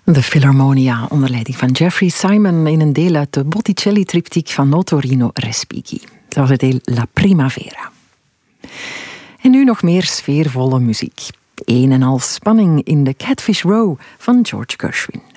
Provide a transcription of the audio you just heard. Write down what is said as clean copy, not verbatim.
De Philharmonia onder leiding van Jeffrey Simon in een deel uit de Botticelli-triptiek van Notorino Respighi. Dat was het deel La Primavera. En nu nog meer sfeervolle muziek. Een en al spanning in de Catfish Row van George Gershwin.